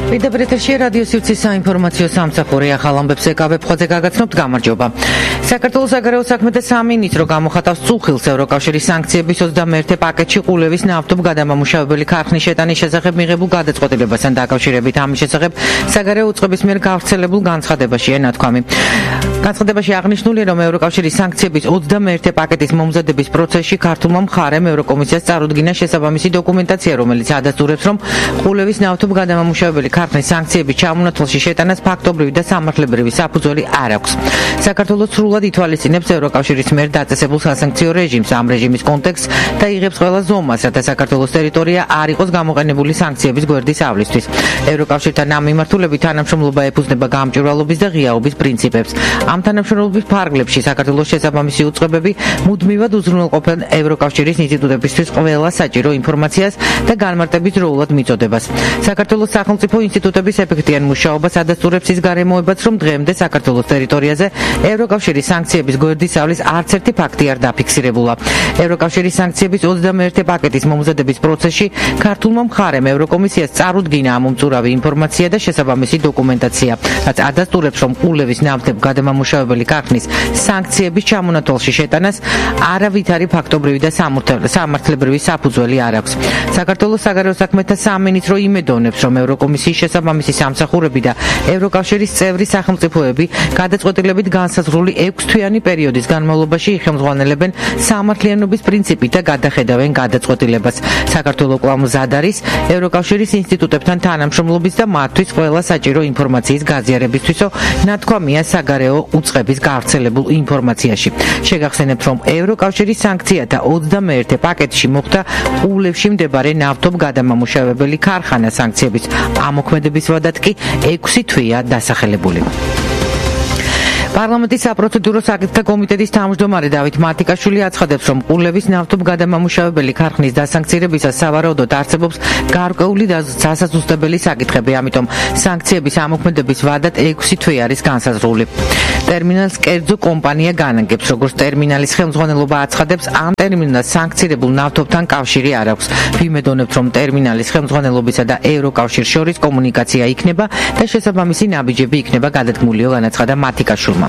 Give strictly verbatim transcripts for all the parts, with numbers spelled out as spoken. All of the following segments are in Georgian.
პირდაპირ ეთერში რადიო სივრცის საინფორმაციო სამსახური ახალ ამბებს ეკავებ ხოძე გაგაცნობთ გამარჯობა. საქართველოს საგარეო საქმეთა სამინისტრო გამოხატავს წუხილს ევროკავშირის სანქციების ოცდამეერთე პაკეტში ყულევის ნავთობ გადამამუშავებელი ქარხნის შეტანის შესახებ მიღებულ გადაწყვეტილებასთან დაკავშირებით. ამის შესახებ საგარეო უწყების მიერ გავრცელებულ განცხადებაშია ნათქვამი. განცხადებაში აღნიშნულია, რომ ევროკავშირის სანქციების ოცდამეერთე პაკეტის მომზადების პროცესში ქართულმა მხარემ ევროკომისიას წარუდგინა შესაბამისი დოკუმენტაცია, რომელიც ადასტურებს, რომ ყულევის ნავთობ გადამამუშავებელი ქარხნის სანქციების ჩამონათვალში შეტანას ფაქტობრივი და სამართლებრივი საფუძველი არ აქვს. საქართველოს სრულად ითვალისწინებს ევროკავშირის მიერ დაწესებულ სასანქციო რეჟიმს, ამ რეჟიმის კონტექსტს და იღებს ყველა ზომას, რათა საქართველოს ტერიტორია არ იყოს გამოყენებული სანქციების გვერდის ავლისთვის. ევროკავშირთან ამ მიმართულებით თანამშრომლობა ეფუძნება გამჭვირვალობის და ღიაობის პრინციპებს. ამ თანამშრომლობის ფარგლებში საქართველოს შესაბამისი უწყებები მუდმივად უზრუნველყოფენ ევროკავშირის ინსტიტუტებისთვის ყველა საჭირო ინფორმაციას და განმარტების დროულად მიწოდებას. საქართველოს სახელმწიფო ინსტიტუტების ეფექტიან მუშაობას ადასტურებს ის გარემოებაც, რომ დღემდე საქართველოს ტერიტორიაზე ევროკავშირის სანქციების გვერდის ავლის არც ერთი ფაქტი არ დაფიქსირებულა. ევროკავშირის სანქციების ოცდამეერთე პაკეტის მომზადების პროცესში ქართულმა მხარემ ევროკომისიას წარუდგინა ამ უმწურავი ინფორმაცია და შესაბამისი დოკუმენტაცია, რაც ადასტურებს, რომ ყულევის ნავთობ გადამამუშავებელი ქარხნის სანქციების ჩამონათვალში შეტანას არავითარი ფაქტობრივი და სამართლებრივი საფუძველი არ აქვს. საქართველოს საგარეო საქმეთა სამინისტრო იმედოვნებს, რომ ევროკომისიის შესაბამისი სამსახურები და ევროკავშირის წევრი სახელმწიფოები გადაწყვეტილებით განსაზღვრული ექვსთვიანი პერიოდის განმავლობაში იხელმძღვანელებენ სამართლიანობის პრინციპით და გადახედავენ გადაწყვეტილებას. საქართველოს კვლავ მზად არის ევროკავშირის ინსტიტუტებთან თანამშრომლობის და მათთვის ყველა საჭირო ინფორმაციის გაზიარებისთვისო ნათქვამია საგარეო უწყების გავრცელებულ ინფორმაციაში. შეგახსენებთ, რომ ევროკავშირის სანქციათა ოცდამეერთე პაკეტში მოხდა ყულევში მდებარე ნავთობ გადამამუშავებელი ქარხანა სანქციების ამოქმედების ვადად კი ექვსი თვეა დასახელებული. პარლამენტის საპროცედურო საკითხთა კომიტეტის თავმჯდომარე დავით მათიკაშვილი აცხადებს, რომ ყულევის ნავთობ გადამამუშავებელი ქარხნის დასანქცირებისას სავარაუდოდ არსებობს გარკვეული და სასაზუსტებელი საკითხები, ამიტომ სანქციების ამოქმედების ვადად ექვსი თვე არის განსაზღვრული. ტერმინალს კერძო კომპანია განაგებს, როგორც ტერმინალის ხელმძღვანელობა აცხადებს, ამ ტერმინალს სანქცირებულ ნავთობთან კავშირი არ აქვს. ვიმედოვნებთ, რომ ტერმინალის ხელმძღვანელობისა და ევროკავშირს შორის კომუნიკაცია იქნება და შესაბამისი ნაბიჯები იქნება გადადგმულიო, განაცხადა მათიკაშვილმა.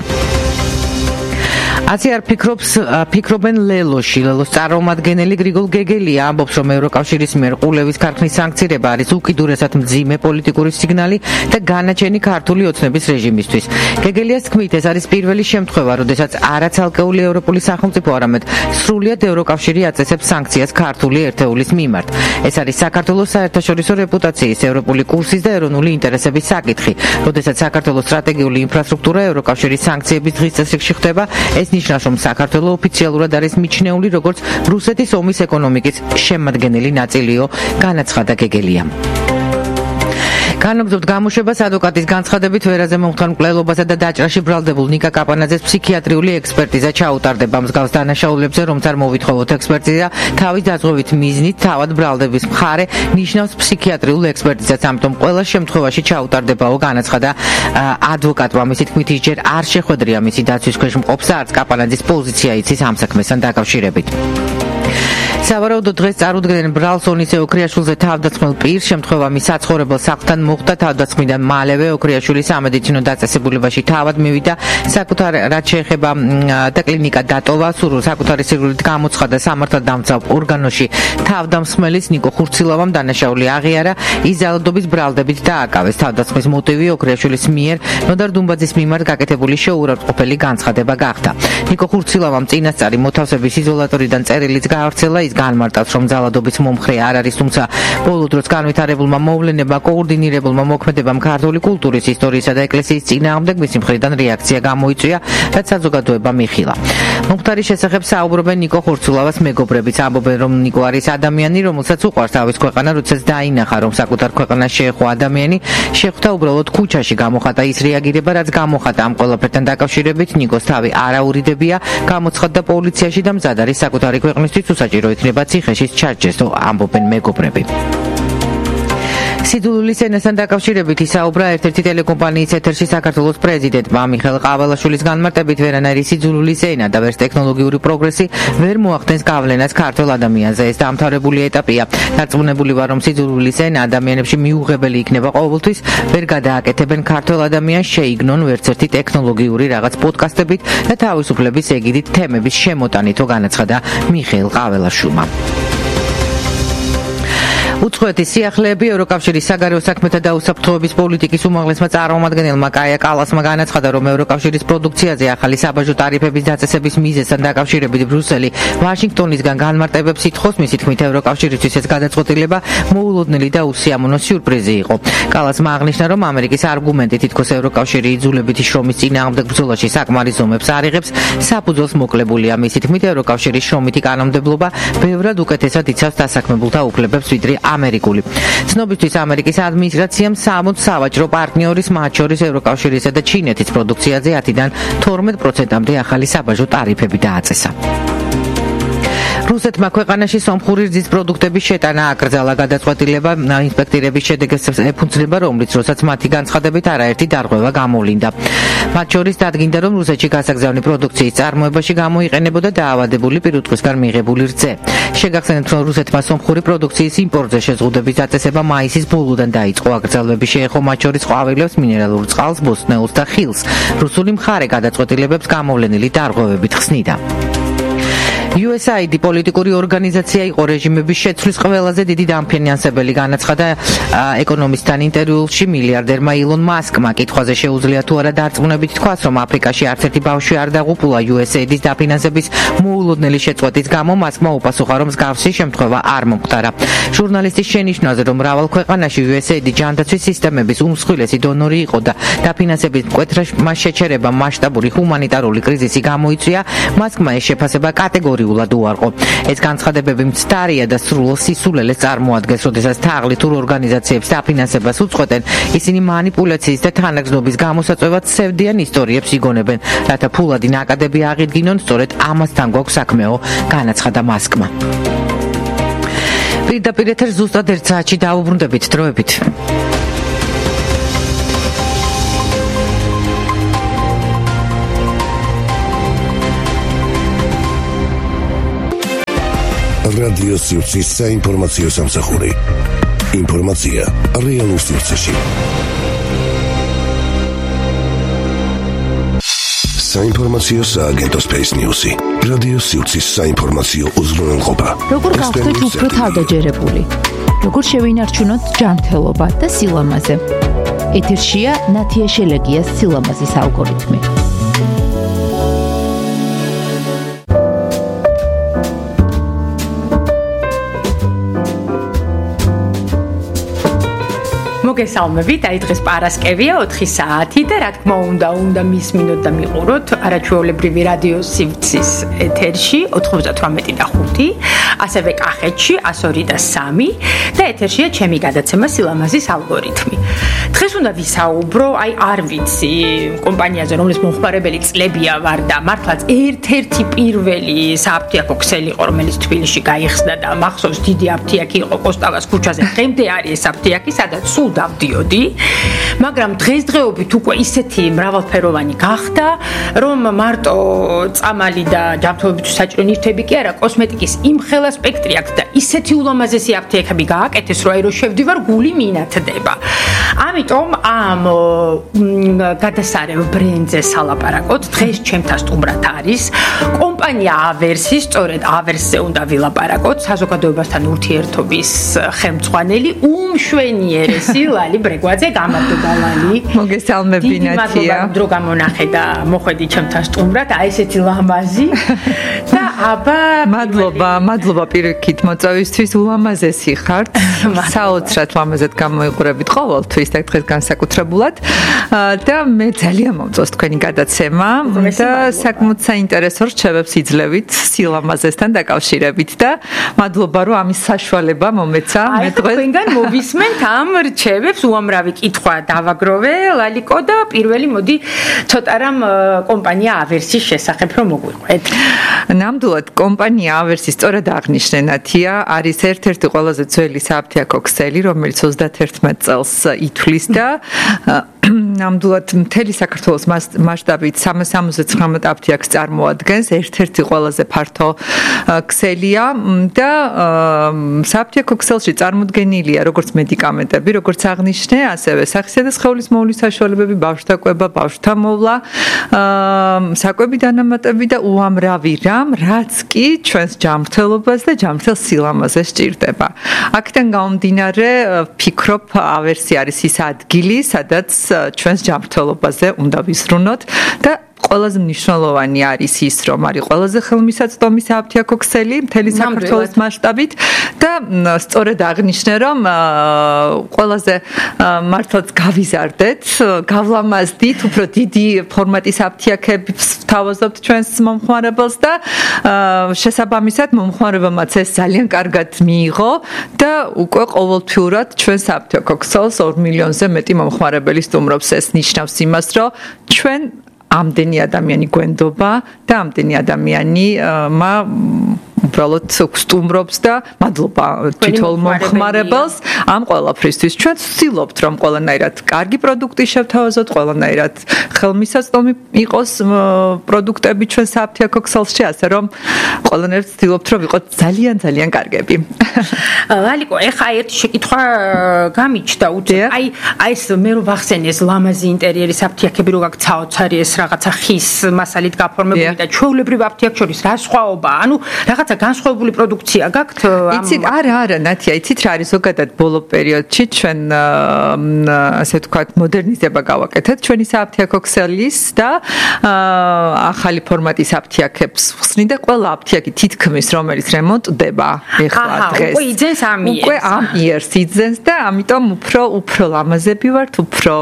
ასე არ ფიქრობს ფიქრობენ ლელოში. ლელოს წარმომადგენელი გრიგოლ გეგელია ამბობს, რომ ევროკავშირის მიერ ყულევის ქარხნის სანქცირება არის უკიდურესად მძიმე პოლიტიკური სიგნალი და განაჩენი ქართული ოცნების რეჟიმისთვის. გეგელიას თქმით, ეს არის პირველი შემთხვევა, როდესაც არა ცალკეული ევროპული სახელმწიფო, არამედ სრულიად ევროკავშირი აწესებს სანქციას ქართული ერთეულის მიმართ. ეს არის საქართველოს საერთაშორისო რეპუტაციის, ევროპული კურსის და ეროვნული ინტერესების საკითხი. როდესაც საქართველოს სტრატეგიული ინფრასტრუქტურა ევროკავშირის სანქციების დღის წესრიგში ხდება, ეს ნიშნავს, რომ საქართველოს ოფიციალურად არის მიჩნეული როგორც რუსეთის ომის ეკონომიკის შემადგენელი ნაწილიო, განაცხადა გეგელიამ. განაგრძობთ გამოშვებას ადვოკატის განცხადებით, ვერაზე მომხდარ მკვლელობასა და დაჭრაში ბრალდებულ ნიკა კაპანაძეს ფსიქიატრიული ექსპერტიზა ჩაუტარდება. მსგავს დანაშაულებზე, რომც არ მოვითხოვოთ ექსპერტიზა, თავის დაზღვევით მიზნით თავად ბრალდების მხარე ნიშნავს ფსიქიატრიულ ექსპერტიზას, ამიტომ ყველა შემთხვევაში ჩაუტარდებაო, განაცხადა ადვოკატმა. მისი თქმით, ის ჯერ არ შეხვედრია მისი დაცვის ქვეშ მყოფს, არც კაპანაძის პოზიცია იცის ამ საქმესთან დაკავშირებით. სავარაუდოდ დღეს წარუდგენენ ბრალს ონისე ოქრიაშვილზე თავდასხმელ პირს, შემთხვევა მის საცხოვრებელ სახლთან მოხდა. თავდასხმიდან მალევე ოქრიაშვილი სამედიცინო დაწესებულებაში თავად მივიდა, საკუთარ რაც შეეხება და კლინიკა დატოვა, სულ საკუთარი სირგულით გამოცხადა სამართალდამცავ ორგანოში. თავდამსხმელის ნიკო ხურცილავამ დანაშაული აღიარა, ის ძალადობის ბრალდებით დააკავეს. თავდასხმის მოტივი ოქრიაშვილის მიერ ნოდარ დუმბაძის მიმართ გაკეთებული შეურაცხყოფელი განცხადება გახდა. ნიკო ხურცილავამ წინასწარი მოთავსების იზოლატორიდან წერილიც გაავრცელა. ის განმარტავს, რომ ძალადობის მომხრე არ არის, თუმცა ბოლო დროს განვითარებულმა მოვლენებმა, კოორდინირებულმა მოქმედებამ ქართული კულტურის, ისტორიისა და ეკლესიის წინააღმდეგ მისი მხრიდან რეაქცია გამოიწვია, რაც საზოგადოებამ იხილა. მომხდარის შესახებ საუბრობენ ნიკო ხურცილავას მეგობრებიც, ამბობენ, რომ ნიკო არის ადამიანი, რომელსაც უყვარს თავის ქვეყანა, როდესაც დაინახა, რომ საკუთარ ქვეყანას შეეხო ადამიანი, შეხვდა უბრალოდ ქუჩაში, გამოხატა ის რეაგირება, რაც გამოხატა ამ ყველაფერთან დაკავშირებით. ნიკოს თავი არაურიდებია, გამოცხადდა პოლიციაში და მზად არის საკუთარი ქვეყნისთვის უსაჭირო იქნება ციხეში ჩარჯეს, ამბობენ მეგობრები. სიძულვილის ენასთან დაკავშირებით ისაუბრა ერთ-ერთი ტელეკომპანიის ეთერში საქართველოს პრეზიდენტმა მიხეილ ყაველაშვილის განმარტებით ვერანაირი სიძულვილის ენა და ვერც ტექნოლოგიური პროგრესი ვერ მოახდენს გავლენას ქართველ ადამიანზე. ეს დამთავრებული ეტაპია. დარწმუნებული ვარ, რომ სიძულვილის ენა ადამიანებში მიუღებელი იქნება ყოველთვის, ვერ გადააკეთებენ ქართველ ადამიანს შეიგნონ ვერც ერთი ტექნოლოგიური რაღაც პოდკასტებით და თავისუფლების ეგიდით თემების შემოტანითო განაცხადა მიხეილ ყაველაშვილმა. უცხოეთის სიახლეები ევროკავშირის საგარეო საქმეთა და უსაფრთხოების პოლიტიკის უმაღლესმა წარმომადგენელმა კაია კალასმა განაცხადა, რომ ევროკავშირის პროდუქციაზე ახალი საბაჟო ტარიფების დაწესების მიზეზთან დაკავშირებით ბრიუსელი ვაშინგტონისგან განმარტებებს ითხოვს. მისი თქმით, ევროკავშირისთვის ეს გადაწყვეტილება მოულოდნელი და უსიამოვნო სიურპრიზი იყო. კალასმა აღნიშნა, რომ ამერიკის არგუმენტი თითქოს ევროკავშირი იძულებითი შრომის წინააღმდეგ ბრძოლაში საკმარის ზომებს არ იღებს, საფუძველს მოკლებულია. მისი თქმით, ევროკავშირის შრომითი კანონმდებლობა ბევრად უკეთესად იცავს დასაქმებულთა უფლებებს, ვიდრე ამერიკული. ცნობისთვის ამერიკის ადმინისტრაციამ სამოცდ სავაჭრო პარტნიორის, მათ შორის ევროკავშირისა და ჩინეთის პროდუქციაზე ათიდან თორმეტ პროცენტამდე ახალი საბაჟო ტარიფები დააწესა. რუსეთმა ქვეყანაში სომხური რძის პროდუქტების შეტანა აკრძალა. გადაწყვეტილება ინსპექტირების შედეგს ეფუძნება, რომლის დროსაც მათი განცხადებით არაერთი დარღვევა გამოვლინდა. მათ შორის დადგინდა, რომ რუსეთში გასაგზავნი პროდუქციის წარმოებაში გამოიყენებოდა დაავადებული პირუტყვისგან მიღებული რძე. შეგახსენებთ, რომ რუსეთმა სომხური პროდუქციის იმპორტზე შეზღუდების დაწესება მაისის ბოლოდან დაიწყო. აკრძალვები შეეხო მათ შორის ყვავილებს, მინერალურ წყალს, ბოსტნეულს და ხილს. რუსული მხარე გადაწყვეტილებებს გამოვლენილი დარღვევებით ხსნიდა. იუ ეს აი დი პოლიტიკური ორგანიზაცია იყო რეჟიმების შეცვლის ყველაზე დიდი დამფინანსებელი, განაცხადა ეკონომისტთან ინტერვიუში მილიარდერმა ილონ მასკმა. კითხვაზე შეუძლია თუ არა დარწმუნებით თქვას, რომ აფრიკაში არც ერთი ბავშვი არ დაღუპულა იუ ეს აი დის დაფინანსების მოულოდნელი შეწყვეტის გამო. მასკმა უპასუხა, რომ მსგავსი შემთხვევა არ მომხდარა. ჟურნალისტის შენიშვნაზე, რომ მრავალ ქვეყანაში იუ ეს აი დი ჯანდაცვის სისტემების უმსხვილესი დონორი იყო და დაფინანსების მკვეთრმა შეჩერება მასშტაბური ჰუმანიტარული კრიზისი გამოიწვია, მასკმა ეს შეფასება კატეგორიულად უარყო. ეს განცხადებები მცდარია და სრულ სისულელეს წარმოადგენს, როდესაც თაღლითურ ორგანიზაციებს დაფინანსებას უწყვეტენ. ისინი მანიპულაციის და თანაგზნობის გამოსაწვევად სევდიან ისტორიებს იგონებენ, რათა ფულადი ნაკადები აღიდგინონ. სწორედ ამასთან გვაქვს საქმეო, განაცხადა მასკმა. პირდაპირ ეთერს ზუსტად ერთ საათში დაუბრუნდებით. დროებით. რადიო სივრცის საინფორმაციო სამსახური. ინფორმაცია რეალურ სივრცეში. საინფორმაციო სააგენტო Space News-ი. რადიო სივრცის საინფორმაციო უზრუნველყოფა. როგორ გავხდეთ უფრო თავდაჯერებული? როგორ შევინარჩუნოთ ჯანმრთელობა და სილამაზე? ეთერშია ნათია შელეგიას სილამაზის ალგორითმი. მოგესალმებით, აი დღეს პარასკევია, ოთხი საათი და რა თქმა უნდა, უნდა მისმინოთ და მიყუროთ არაჩვეულებრივი რადიო სივრცის ეთერში ოთხმოცდათვრამეტი და ხუთი, ასევე კახეთში εκατს ორი და სამი და ეთერშია ჩემი გადაცემა სილამაზის ალგორითმი. დღეს უნდა ვისაუბრო, აი არ ვიცი, კომპანიაზე, რომლის მომხმარებელი წლებია ვარ და მართლაც ერთ-ერთი პირველი საფთიაქო ქსელი იყო, რომელიც თბილისში გაიხსნა და მახსოვს დიდი აფთიაქი იყო კოსტავას ქუჩაზე. დღემდე არის ეს აფთიაქი, სადაც სულ დავდიოდი, მაგრამ დღესდღეობით უკვე ისეთი მრავალფეროვანი გახდა, რომ მარტო წამალი და ჯანმრთელობისთვის საჭირო ნივთები კი არა, კოსმეტიკის იმხელა სპექტრი აქვს და ისეთი ულამაზესი აფთიაქები გააკეთეს, რომ აი რო შევდივარ, გული მინათდება. ამიტომ ამ გადასარევ ბრენდზე სალაპარაკოთ. დღეს ჩემთან სტუმრად არის კომპანია ავერსი, სწორედ ავერსზე უნდა ვილაპარაკოთ, საზოგადოებასთან ურთიერთობის ხელმძღვანელი უმშვენიერესი ლალი ბრეგვაძე. გამარჯობა ლალი. მოგესალმები ნათია. დრო გამონახე და მოხვედი ჩემთან სტუმრად, აი ესეთი ლამაზი და აბა მადლობა, მადლობა პირიქით მოწვევისთვის, ულამაზესი ხართ. საოცრად ლამაზად გამოიყურებით ყოველთვის და დღეს განსაკუთრებულად და მე ძალიან მომწონს თქვენი გადაცემა და საკმაოდ საინტერესო რჩევებს იძლევით სილამაზესთან დაკავშირებით და მადლობა რომ ამის საშუალება მომეცა. მე დღეს თქვენგან მოვისმენთ ამ რჩევებს, უამრავი კითხვა გავაგროვე ლალიკო და პირველი მოდი ცოტა რამ კომპანია ავერსის შესახებ რომ მოგვიყვეთ. ნამდვილად კომპანია ავერსი სწორად აღნიშნე ნათია არის ერთ-ერთი ყველაზე ძველი საფთიაქო ქსელი რომელიც ოცდაათერთმეტ წელს ითვლის და ნამდვილად მთელი საქართველოს მასშტაბით სამას ოცდათხმეტ აფთიაქს წარმოადგენს, ერთ-ერთი ყველაზე ფართო ქსელია და საფთიაქო ქსელში წარმოდგენილია როგორც მედიკამენტები, როგორც აღნიშნე, ასევე სახისა და სხეულის მოვლის საშუალებები, ბავშვთა კვება, ბავშვთა მოვლა, საკვები დანამატები და უამრავი რამ, რაც კი ჩვენს ჯანმრთელობას და ჯანმრთელ სილამაზეს სჭირდება. აქედან გამომდინარე, ვფიქრობ, ავერსი არის ის ადგილი, სადაც ჩვენს ჯანმრთელობაზე უნდა ვისრუნოთ და ყველაზე მნიშვნელოვანი არის ის, რომ არის ყველაზე ხელმისაწვდომი საფთიაქო ქსელი მთელი საქართველოს მასშტაბით და სწორედ აღნიშნე, რომ ყველაზე მართლაც გავიზარდეთ, გავლამაზდით, უფრო დიდი ფორმატის საფთიაქებს ვთავაზობთ ჩვენს მომხმარებელს და შესაბამისად მომხმარებელმაც ეს ძალიან კარგად მიიღო და უკვე ყოველთვიურად ჩვენ საფთიაქო ქსელს ორ მილიონზე მეტი მომხმარებელი სტუმრობს. ეს ნიშნავს იმას, რომ ჩვენ ამდენი ადამიანი გვენდობა და ამდენი ადამიანი მა უბრალოდ სტუმრობს და მადლობა თითოეულ მომხმარებელს ამ ყველაფრისთვის. ჩვენ ვცდილობთ რომ ყველანაირად კარგი პროდუქტი შევთავაზოთ, ყველანაირად ხელმისაწვდომი იყოს პროდუქტები ჩვენ საფთიაქო ქსელში, ასე რომ ყველანაირად ვცდილობთ რომ ვიყოთ ძალიან ძალიან კარგები. ლალიკო, ეხა ერთი შეკითხვა გამიჩნდა უცებ. აი აი ეს მე რო ვახსენე ეს ლამაზი ინტერიერი საფთიაქები რო გაქვს საოცარი ეს რაღაცა ხის მასალით გაფორმებული და ჩვეულებრივ აფთიაქ შორის რა სხვაობაა? ანუ რაღაც განსხვავებული პროდუქცია გაქვთ ამ იცით არა არა ნათია იცით რა არის ზოგადად ბოლო პერიოდში ჩვენ ასე ვთქვათ მოდერნიზება გავაკეთეთ ჩვენი საფთიაქო ქსელის და ახალი ფორმატის აფთიაქებს ვხსნი და ყველა აფთიაქი თითქმის რომელიც რემონტდება ეხლა დღეს უკვე იძენს ამ იერს უკვე ამ იერს იძენს და ამიტომ უფრო უფრო ლამაზები ვართ უფრო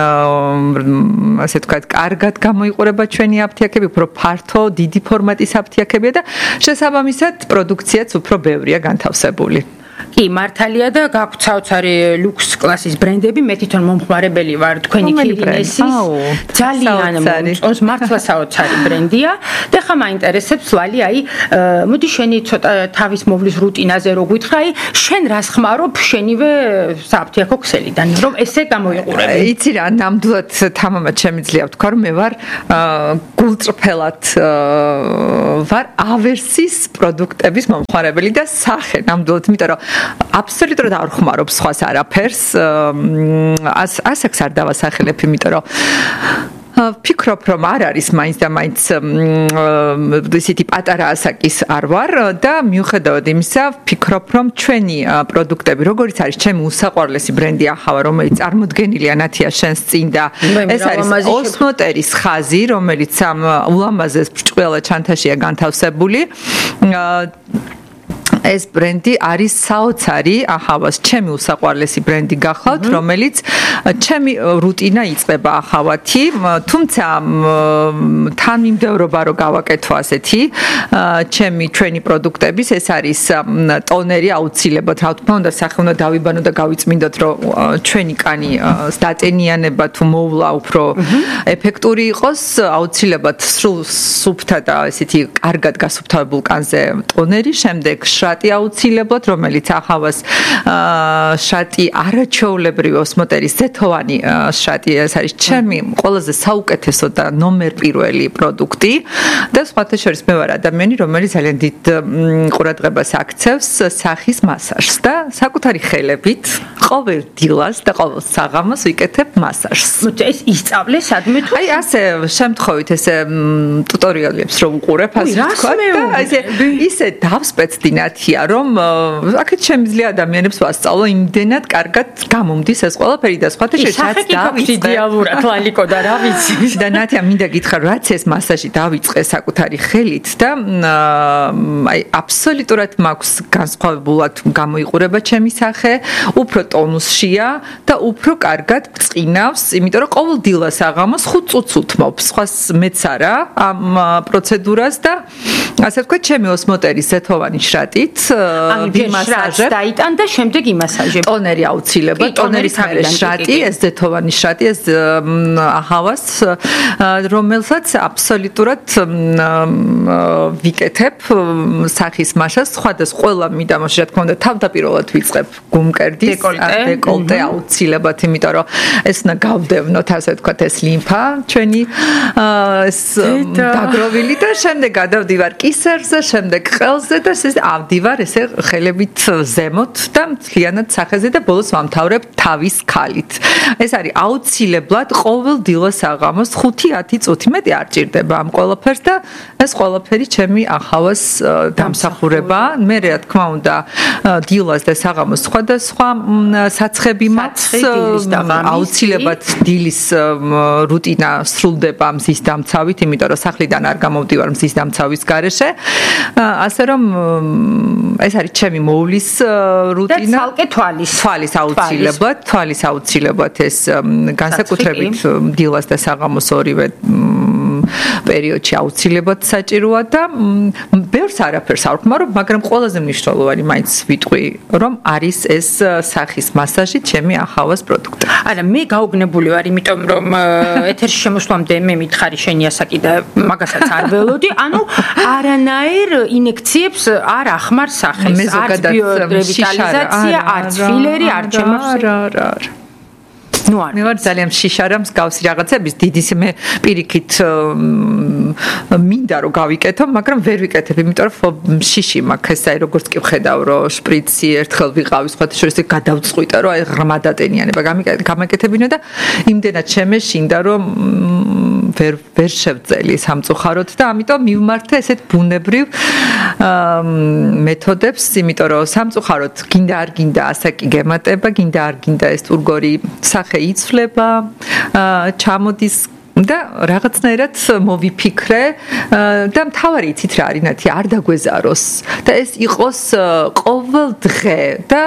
ასე ვთქვათ კარგად გამოიყურება ჩვენი აფთიაქები უფრო ფართო დიდი ფორმატის აფთიაქებია და შესაბამისად პროდუქციაც უფრო ბევრია განთავსებული. კი, მართალია და გაქვთ საოცარი ლუქს კლასის ბრენდები, მე თვითონ მომხმარებელი ვარ თქვენი კილინესის. ძალიან მომწონს, მართლა საოცარი ბრენდია. და ხა მაინტერესებს ლალი, აი, მოდი შენი ცოტა თავის მოვლის რუტინაზე რო გითხრა, აი, შენ რას ხმარობ შენივე საფთიაქო ქსელიდან, რომ ესე გამოიყურები? იცი რა, ნამდვილად თამამად შემიძლია ვთქვა, რომ მე ვარ გულწრფელად ვარ ავერსის პროდუქტების მომხმარებელი და სახე ნამდვილად, იმიტომ რომ აბსოლუტურად არ ხმარობ სხვას არაფერს ასაკს არ დავასახელებ იმიტომ რომ ვფიქრობ რომ არ არის მაინც და მაინც ისეთი პატარა ასაკის არ ვარ და მიუხედავად იმისა ვფიქრობ რომ ჩვენი პროდუქტები როგორც არის ჩემი უსაყვარლესი ბრენდი ახავა რომელიც წარმოდგენილია ნათია შენს წინ და ეს არის ოსმოტერის ხაზი რომელიც ამ ულამაზეს ბრჭყალა ჩანთაშია განთავსებული ეს ბრენდი არის საოცარი ახავას ჩემი უსაყვარლესი ბრენდი გახლავთ რომელიც ჩემი რუტინა იწყება ახავათი თუმცა თანმიმდევრობა რო გავაკეთო ასეთი ჩემი ჩვენი პროდუქტების ეს არის ტონერი აუცილებლად რა თქმა უნდა სახე უნდა დავიბანო და გავიწმინდოთ რომ ჩვენი კანი დატენიანება თუ მოვლა უფრო ეფექტური იყოს აუცილებლად სრულ სუფთა და ესეთი კარგად გასუფთავებულ კანზე ტონერი შემდეგ შრატი აუცილებლად რომელიც ახავას შრატი არაჩვეულებრივი ოსმოტერის ზეთოვანი შრატი ეს არის ჩემი ყველაზე საუკეთესო და ნომერ პირველი პროდუქტი და სხვათა შორის მე ვარ ადამიანი რომელიც ძალიან დიდ ყურადღებას აქცევს სახის მასაჟს და საკუთარი ხელებით ყოველ დილას და ყოველ საღამოს ვიკეთებ მასაჟს ეს ისწავლე სადმე თუ აი ასე შემთხვევით ესე ტუტორიალებს რომ უყურებ ასე თქვა და ესე ისე დავსპეცდი ნათია რომ აქეთ შემიძლია ადამიანებს ვასწავლო იმდენად კარგად გამომდის ეს ყველაფერი და სხვათა შორის დავიწყე იდეალურად ლალიკო და რა ვიცი და ნათია მინდა გითხრა რაც ეს მასაჟი დავიწყე საკუთარი ხელით და აი აბსოლუტურად მაქვს განსხვავებულად გამოიყურება ჩემი სახე უფრო ტონუსშია და და უფრო კარგად წინავს, იმიტომ რომ ყოველ დილას აღამოს ხუთ წუთს უთმობს. სხვას მეც არა ამ პროცედურას და ასე ვთქვათ, ჩემი ოსმოტერის ზეთოვანი შრატით ვიმასაჟებ. დაიტან და შემდეგ იმასაჟებ. ტონერი აუცილებლად, ტონერის მერე შრატი, ეს ზეთოვანი შრატი, ეს აჰავას, რომელსაც აბსოლუტურად ვიკეთებ სახის მასას, სხვადასხვა ყველა მიდამოში, რა თქმა უნდა, თავდაპირველად ვიწყებ გუმკერდის, დეკოლტე აუცილებლად, იმიტომ რომ ეს უნდა გავდევნოთ, ასე ვთქვათ, ეს ლიმფა ჩვენი ეს დაგროვილი და შემდეგ გადავდივარ კისერზე, შემდეგ ყელზე და ეს ავდივარ ესე ხელებით ზემოთ და მთლიანად სახეზე და ბოლოს ვამთავრებ თავის ქალით. ეს არის აუცილებლად ყოველ დილას აღამოს ხუთი ათი წუთი, მეტი არ ჭირდება ამ ყველაფერს და ეს ყველაფერი ჩემი ახავას დამსახურება. მე რა თქმა უნდა, დილას და საღამოს სხვადასხვა საცხები მაქვს, აუცილებლად დილის რუტინა სრულდება მზის დამცავით, იმიტომ რომ სახლიდან არ გამოვდივარ მზის დამცავის გარეშე. ასე რომ ეს არის ჩემი მოვლის რუტინა. და ცალკე თვალის თვალის აუცილებლად, თვალის აუცილებლად ეს განსაკუთრებით დილას და საღამოს ორივე პერიოდში აუცილებლად საჭიროა და ბევრს არაფერს არ ვხმარო, მაგრამ ყველაზე მნიშვნელოვანი მაინც ვიტყვი, რომ არის ეს სახის მასაჟი ჩემი ახავას პროდუქტი. არა, მე გაუგნებული ვარ, იმიტომ რომ ეთერში შემოსვლამდე მე მითხარი შენი ასაკი და მაგასაც არ ველოდი, ანუ არანაირ ინექციებს არ ახმარ სახეს, არც ბიორევიტალიზაცია, არც ფილერი, არც ჩემს არა, არა, არა. ნუ არ. მე ვარ ძალიან შიშარა მსგავსი რაღაცების, დიდის მე პირიქით მინდა რომ გავიკეთო, მაგრამ ვერ ვიკეთებ, იმიტომ რომ შიში მაქვს ესაი, როგორც კი ვხედავ, რომ შპრიცი ერთხელ ვიყავი, სხვათა შორის გადავწყვიტე, რომ აი ღრმა დატენიანება გამეკეთებინა და იმდენად შემეშინდა, რომ ვერ ვერ შევწელი სამწუხაროდ და ამიტომ მივმართე ესეთ ბუნებრივ მეთოდებს, იმიტომ რომ სამწუხაროდ გინდა არ გინდა ასაკი გემატება, გინდა არ გინდა ეს ტურგორი სახე იცვლება, ჩამოდის და რაღაცნაირად მოვიფიქრე და მთავარი იცით რა არის ნათი არ დაგვეზაროს და ეს იყოს ყოველ დღე და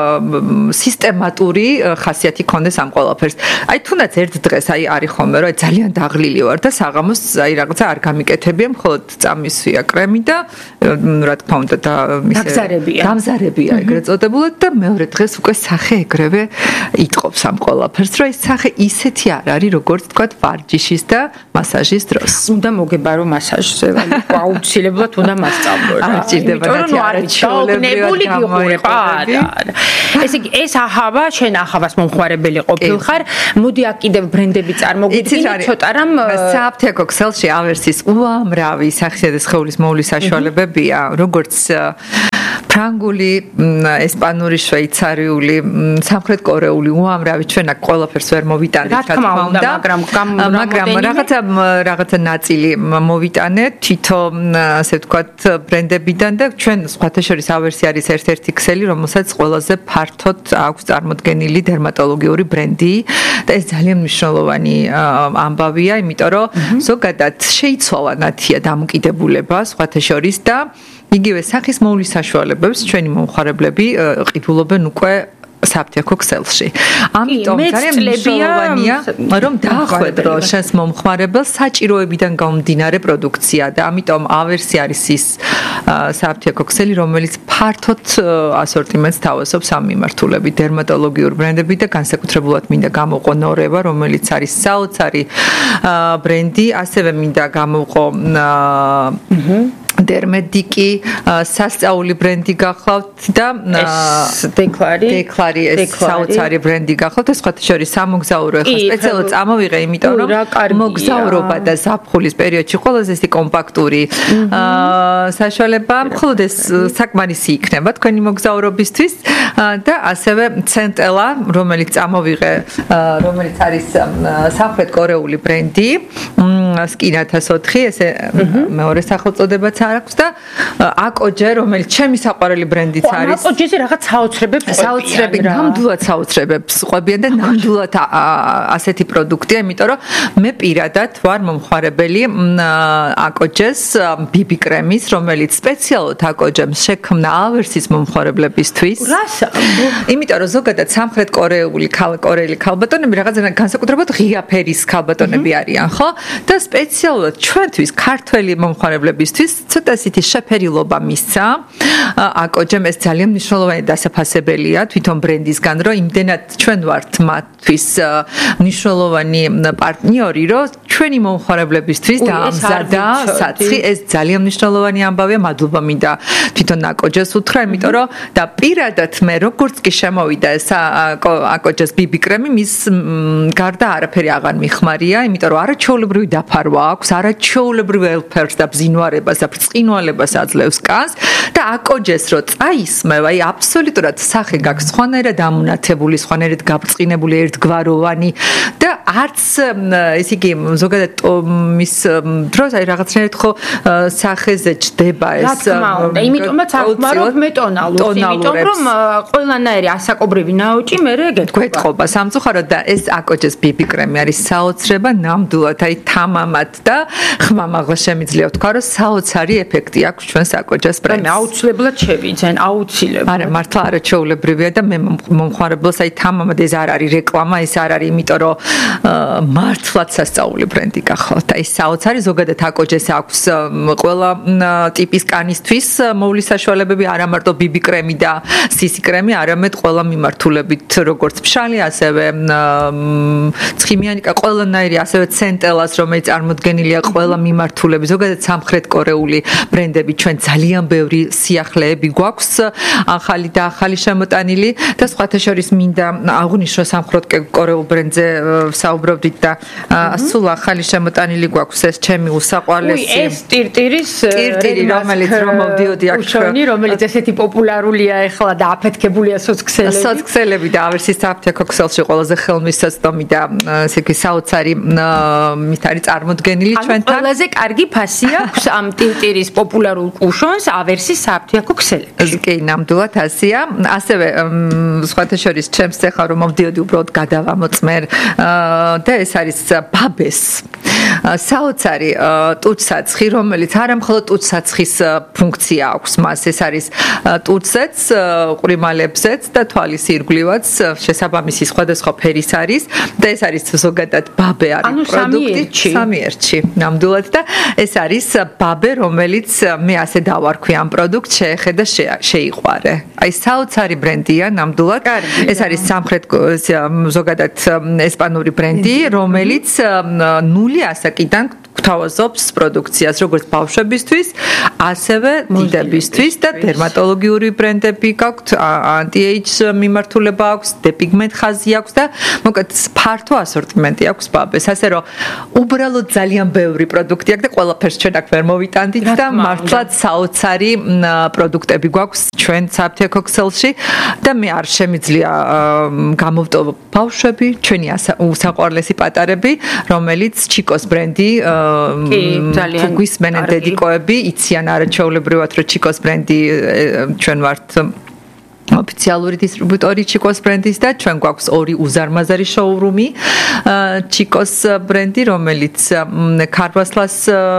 სისტემატური ხასიათი ქონდეს ამ ყველაფერს. აი თუნდაც ერთ დღეს აი არის ხოლმე რომ ძალიან დაღლილი ვარ და საღამოს აი რაღაცა არ გამიკეთებია, მხოლოდ წამისვია კრემი და რა თქმა უნდა და დამზარებია. დამზარებია ეგრეთ წოდებულად და მეორე დღეს უკვე სახე ეგრევე იტყობს ამ ყველაფერს, რომ ეს სახე ისეთი არ არის, როგორც თქვა ვარჯიშის და მასაჟის დროს. უნდა მოგებარო მასაჟზე, აუცილებლად უნდა მასწავლო რა. არ ჭირდება და არჩეულებრივად გამოიყურება. ესე იგი ეს აჰავა, შენ აჰავას მომხმარებელი ყოფილხარ, მოდი აქ კიდევ ბრენდები წარმოგვიდგინე, ცოტა რამ სააფთიაქო ქსელში ავერსის უამრავი სახისედა სხეულის მოვლის საშუალებებია, როგორც ფრანგული, ესპანური, შვეიცარიული, სამხრეთ კორეული, უამრავი ჩვენ აქ ყველაფერს ვერ მოვიტანეთ, რა თქმა უნდა, მაგრამ მაგრამ რაღაცა რაღაცა ნაწილი მოვიტანეთ თითო ასე ვთქვათ ბრენდებიდან და ჩვენ სხვათა შორის ავერსი არის ერთ-ერთი ქსელი, რომელსაც ყველაზე ფართოდ აქვს წარმოდგენილი დერმატოლოგიური ბრენდი და ეს ძალიან მნიშვნელოვანი ამბავია, იმიტომ რომ ზოგადად შეიცვალა ნათია დამოკიდებულება სხვათა შორის და იგივე სახის მოვლის საშუალებებს ჩვენი მომხმარებლები ყიდულობენ უკვე საფთიაქო ქსელში. ამიტომ ძალიან მნიშვნელოვანია, რომ დაახვედრო შენს მომხმარებელს საჭიროებიდან გამომდინარე პროდუქცია და ამიტომ ავერსი არის ის საფთიაქო ქსელი, რომელიც ფართოდ ასორტიმენტს თავაზობს ამ მიმართულებით, დერმატოლოგიურ ბრენდები და განსაკუთრებულად მინდა გამოვყო ნორევა, რომელიც არის საოცარი ბრენდი, ასევე მინდა გამოვყო დერმედიკი, სასწაული ბრენდი გახლავთ და ეს დეკლარი დეკლარი ეს საოცარი ბრენდი გახლავთ, ეს სხვათა შორის სამოგზაურო ეხლა სპეციალურად წამოვიღე, იმიტომ რომ მოგზაურობა და ზაფხულის პერიოდში ყველაზე ისე კომპაქტური საშუალება, მხოლოდ ეს საკმარისი იქნება თქვენი მოგზაურობისთვის და ასევე ცენტელა, რომელიც წამოვიღე, რომელიც არის სამხრეთ კორეული ბრენდი, სკინათას ოთხი, ესე მეორე სახელწოდებაც აქვს და აკოჯე, რომელიც ჩემი საყვარელი ბრენდიც არის. აკოჯეზე რაღაც საოცრებებს ყვებიან. საოცრები, ნამდვილად საოცრებებს ყვებიან და ნამდვილად ასეთი პროდუქტია, იმიტომ რომ მე პირადად ვარ მომხმარებელი აკოჯეს ბიბი კრემის, რომელიც სპეციალურად აკოჯემს შექმნა ავერსის მომხმარებლებისთვის. რასა? იმიტომ რომ ზოგადად სამხრეთ კორეული კორეელი ქალბატონები რაღაცა განსაკუთრებულად ღია ფერის ქალბატონები არიან, ხო? და სპეციალურად ჩვენთვის ქართველი მომხმარებლებისთვის ცოტა ისეთი შეფერილობა მისცა. აკოჯემ ეს ძალიან მნიშვნელოვანი დასაფასებელია თვითონ ბრენდისგან, რომ იმდენად ჩვენ ვართ მათთვის მნიშვნელოვანი პარტნიორი, რომ ჩვენი მომხმარებლებისთვის დაამზადა საცხი. ეს ძალიან მნიშვნელოვანი ამბავია, მადლობა მინდა თვითონ აკოჯეს უთხრა, იმიტომ რომ და პირადად მე როგორც კი შემოვიდა ეს აკოჯეს ბიბი კრემი, მის გარდა არაფერი აღარ მიხმარია, იმიტომ რომ არაჩვეულებრივი დაფარვა აქვს, არაჩვეულებრივ ელფერს და ბზინვარებას და ბრწყინვალებას აძლევს კანს და აკოჯეს რო წაისმევ, აი აბსოლუტურად სახე გაქვს სხვანაირად ამუნათებული, სხვანაირად გაბრწყინებული, ერთგვაროვანი და არც ესე იგი ზოგადად მის დროს აი რაღაცნაირად ხო სახეზე ჯდება ეს. რა თქმა უნდა, იმიტომაც ახმარობ მე ტონალურს, იმიტომ რომ ყველანაირი ასაკობრივი ნაოჭი მე გეტყობა სამწუხაროდ და ეს აკოჯეს ბიბი კრემი არის საოცრება ნამდვილად, აი თამამად და ხმამაღლა შემიძლია ვთქვა, რომ საოცარი ეფექტი აქვს ჩვენს აკოჯეს ბრენდს. აუცილებლად შევიძენ, აუცილებლად. არა, მართლა არაჩვეულებრივია და მე მომხმარებელს აი თამამად ეს არ არის რეკლამა, ეს არ არის, იმიტომ რომ მართლაც სასწაული ბრენდი გახლავთ. აი საოცარი ზოგადად აკოჯეს აქვს ყველა ტიპის კანისთვის მოვლის საშუალებები, არა მარტო ბიბი კრემი და სისი კრემი, არამედ ყველა მიმართულებით, როგორც ფშალი, ასევე ცხიმიანი, ყველანაირი, ასევე ცენტელას, რომელიც წარმოდგენილია ყველა მიმართულებით. ზოგადად სამხრეთ კორეული ბრენდები ჩვენ ძალიან ბევრი სიახლეები გვაქვს, ახალი და ახალი შემოტანილი და სხვათა შორის მინდა აღვნიშნო სამხრეთ კორეულ ბრენდზე საუბრობდით და სულ ახალი შემოტანილი გვაქვს ეს ჩემი უსაყვარლესი ეს ტირტირის ტირტირი, რომელიც რომოდიოდი აქ უშონი, რომელიც ესეთი პოპულარულია ეხლა და აფეთქებულია სოცქსელები. სოცქსელები და ავერსის აფთიაქო ქსელში ყველაზე ხელმისაწვდომი და ესე იგი საოცარი მით არის წარმოდგენილი ჩვენთან. ყველაზე კარგი ფასი აქვს ამ ტირტირის პოპულარულ კუშონს ავერსის აფთიაქო ქსელებში. კი, ნამდვილად ასია. ასევე სხვათა შორის ჩემს ეხლა რომ მოვდიოდი უბრალოდ გადავამოწმერ და ეს არის ბაბეს საოცარი ტუჩსაცხი, რომელიც არა მხოლოდ ტუჩსაცხის ფუნქცია აქვს მას, ეს არის ტუჩზეც, ყვრიმალებზეც და თვალის ირგვლივაც შესაბამისი სხვადასხვა ფერის არის და ეს არის ზოგადად ბაბე არის პროდუქტი სამი ერთში ნამდვილად და ეს არის ბაბე, რომელიც მე ასე დავარქვი ამ პროდუქტს, შეეხედა შეიყვარე. აი საოცარი ბრენდია ნამდვილად. ეს არის სამხრეთ ზოგადად ესპანური ბრენდი, რომელიც ნული ასაკიდან გვთავაზობს პროდუქციას, როგორც ბავშვებისთვის, ასევე დიდებისთვის და დერმატოლოგიური ბრენდები გაქვთ, ანტი-ეიჯ მიმართულება აქვს, დეპიგმენტ ხაზი აქვს და მოკლედ ფართო ასორტიმენტი აქვს ბაბეს. ასე რომ უბრალოდ ძალიან ბევრი პროდუქტი აქვს და ყველაფერს ჩვენ აქ ვერ მოვიტანდით და მართლაც საოცარი პროდუქტები გვაქვს ჩვენ საფთიაქო ქსელში და მე არ შემიძლია გამოვტოვო ბავშვები, ჩვენი უსაყვარლესი პატარები, რომელიც ჩიკოს ბრენდი ძალიან გვისმენენ დედიკოები, იციან არაჩვეულებრივად, რომ ჩიკოს ბრენდი ჩვენ ვართ ოფიციალური დისტრიბუტორი ჩიკოს ბრენდის და ჩვენ გვაქვს ორი უზარმაზარი შოურუმი ჩიკოს ბრენდი, რომელიც ქარვასლას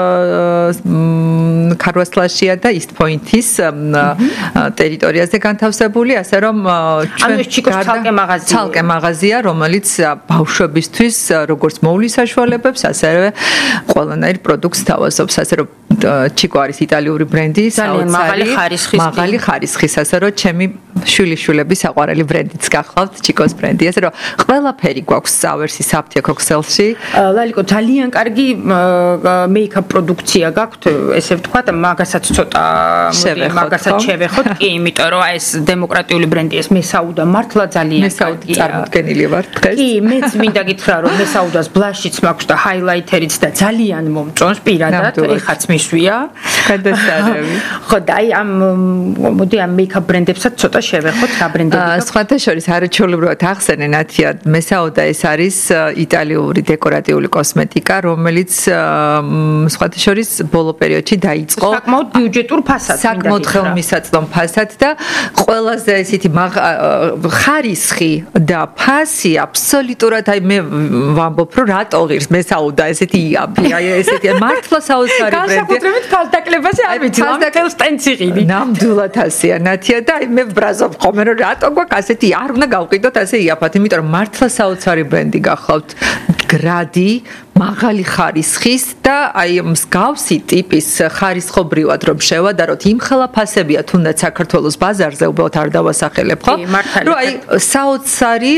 ქარვასლაშია და ისტ პოინტის ტერიტორიაზე განთავსებული, ასე რომ ჩვენ ჩიკოს ცალკე მაღაზია ცალკე მაღაზია, რომელიც ბავშვებისთვის როგორც მოვლის საშუალებებს, ასევე ყველანაირ პროდუქტს თავაზობს, ასე რომ ჩიკო არის იტალიური ბრენდი, ძალიან მაღალი ხარისხის მაღალი ხარისხის, ასე რომ ჩემი შვილიშვილები საყვარელი ბრენდიც გახლავთ ჩიკოს ბრენდი, ასე რომ ყველაფერი გვაქვს ავერსის საფთიაქო ქსელში. ლალიკო, ძალიან კარგი მეიქაპ პროდუქცია გაქვთ, ესე ვთქვათ, მაგასაც ცოტა მაგასაც შევეხოთ, კი, იმიტომ რომ ეს დემოკრატიული ბრენდი, ეს მესაუდა მართლა ძალიან მესაუდი წარმოდგენილი ვარ დღეს. კი, მეც მინდა გითხრა, რომ მესაუდას ბლაშიც მაქვს და ჰაილაითერიც და ძალიან მომწონს პირადად, ეხაც მისვია. გადასარევი. ხო და აი ამ მოდი ამ მეიქაპ ბრენდებსაც ცოტა შევეხოთ რა ბრენდები აა სხვათა შორის არაჩვეულებრივად ახსენე ნათია მესაოდა ეს არის იტალიური დეკორატიული კოსმეტიკა რომელიც სხვათა შორის ბოლო პერიოდში დაიწყო საკმაოდ ბიუჯეტურ ფასად საკმაოდ ხელმისაწვდომ ფასად და ყველაზე ესეთი ხარისხი და ფასი აბსოლუტურად აი მე ვამბობ რომ რატო ღირს მესაოდა ესეთი იაფი აი ესეთი მართლა საოცარი ბრენდი განსაკუთრებით ფასდაკლებაზე არ ვიცი ლამტელს ტენცი ღირი ნამდვილად ასეა ნათია და აი მე ვბრაზობ ხოლმე რომ რატო გვაქვს ასეთი არ უნდა გავყიდოთ ასე იაფად იმიტომ რომ მართლა საოცარი ბრენდი გახლავთ გრადი მაღალი ხარისხის და აი მსგავსი ტიპის ხარისხობრივად რომ შევადაროთ იმ ხელა ფასებია თუნდაც საქართველოს ბაზარზე უბრალოდ არ დავასახელებ ხო რომ აი საოცარი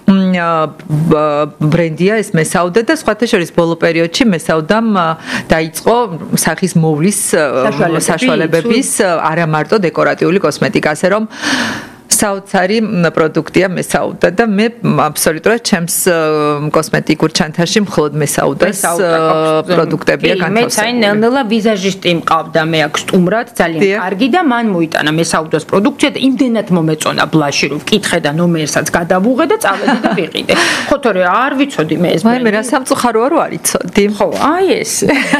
ბრენდია ეს მესაოდა და სხვათა შორის ბოლო პერიოდში მესაუდამ დაიწყო სახის მოვლის საშუალებების არა მარტო დეკორატიული კოსმეტიკა ასე რომ საოცარი პროდუქტია მესაუდა და მე აბსოლუტურად ჩემს კოსმეტიკურ ჩანთაში მხოლოდ მესაუდას პროდუქტებია განთავსებული. მე საინ ნელ-ნელა ვიზაჟისტი მყავდა მე აქ სტუმრად ძალიან კარგი და მან მოიტანა მესაუდას პროდუქცია და იმდენად მომეწონა ბლაში რომ ვკითხე და ნომერსაც გადავუღე და წავედი და ვიყიდე. ხო თორე არ ვიცოდი მე ეს. მე მე რა სამწუხაროა რომ არ იცოდი. ხო აი ეს.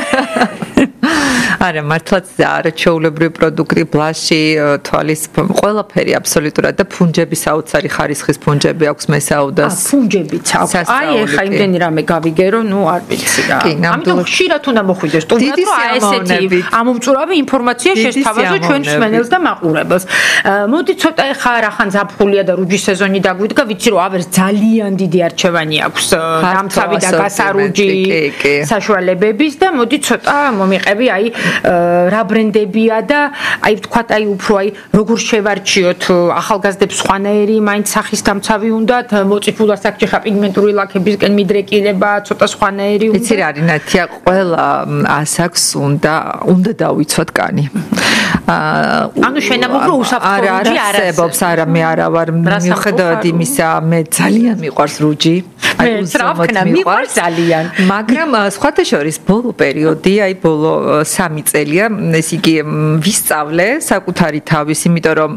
არა მართლაც არაჩვეულებრივი პროდუქტი ბლაში თვალის ყველაფერი აბსოლუტურად და ფუნჯები საოცარი ხარისხის ფუნჯები აქვს მესაუდას. აა ფუნჯებიც აქვს. აი ეხა იმდენი რამე გავიგერო, ნუ არ ვიცი რა. ამიტომ ხშირად უნდა მოხვიდეს სტუმრად, რომ აი ესეთი ამომწურავი ინფორმაცია შესთავაზო ჩვენ მსმენელს და მაყურებელს. მოდი ცოტა ეხა რახან ზაფხულია და რუჯის სეზონი დაგვიდგა, ვიცი რომ აბერს ძალიან დიდი არჩევანი აქვს დამცავი და გასარუჯი საშუალებების და მოდი ცოტა მომიყევი აი რა ბრენდებია და აი ვთქვათ აი უფრო აი როგორ შევარჩიოთ ახალგაზრდებს სხვანაირი მაინც სახის დამცავი უნდათ მოწიფულ ასაკში ხა პიგმენტური ლაქებისკენ მიდრეკილება ცოტა სხვანაირი უნდა იცი რა არის ნათია ყველა ასაკს უნდა უნდა დავიცვათ კანი ანუ შენამოღრო უსაფრთხო რუჯი არ არსებობს არა მე არა ვარ მიუხედავად იმისა მე ძალიან მიყვარს რუჯი აი უზრუნველყოფნა მიყვარს ძალიან მაგრამ სხვათა შორის ბოლო პერიოდი აი ბოლო სამი წელია ეს იგი ვისწავლე საკუთარი თავის იმიტომ რომ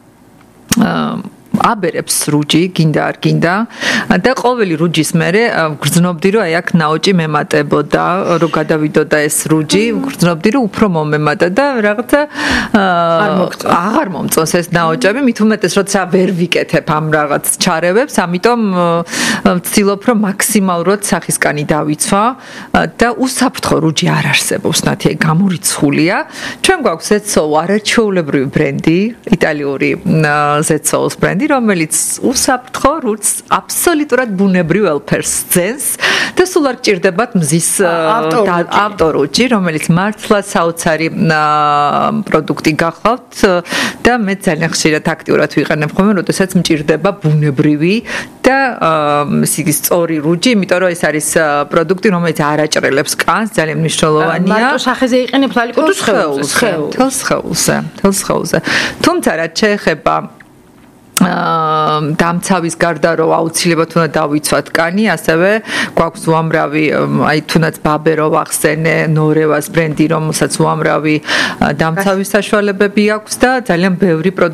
აბერებს რუჯი, გინდა არ გინდა და ყოველი რუჯის მერე გრძნობდი რომ აი აქ ნაოჭი მემატებოდა, რომ გადავიდოდა ეს რუჯი, გრძნობდი რომ უფრო მომემატა და რაღაცა აღარ მომწონს ეს ნაოჭები, მით უმეტეს როცა ვერ ვიკეთებ ამ რაღაც ჩარევებს, ამიტომ ვცდილობ რომ მაქსიმალურად სახისკანი დავიცვა და უსაფრთხო რუჯი არ არსებობს, ნათია გამორიცხულია. ჩვენ გვაქვს ზეცოუ არაჩვეულებრივი ბრენდი, იტალიური ზეცოუს ბრენდი რომელიც უსაფრთხო რუჯს აბსოლუტურად ბუნებრივ ელფერს ძენს და სულ არ გჭირდებათ მზის ავტორუჯი, რომელიც მართლა საოცარი პროდუქტი გახლავთ და მე ძალიან ხშირად აქტიურად ვიყენებ ხოლმე, როდესაც მჭირდება ბუნებრივი და ისეთი სწორი რუჯი, იმიტომ რომ ეს არის პროდუქტი, რომელიც არ აჭრელებს კანს, ძალიან მნიშვნელოვანია. მარტო სახეზე იყენებ ლალიკო თუ სხეულს, თელს სხეულზე, თელს სხეულზე. თუმცა რაც შეეხება დამცავის გარდა რომ აუცილებლად უნდა დავიცვათ კანი, ასევე გვაქვს უამრავი აი თუნდაც ბაბერო ვახსენე, ნორევას ბრენდი, რომელსაც უამრავი დამცავის საშუალებები აქვს და ძალიან ბევრი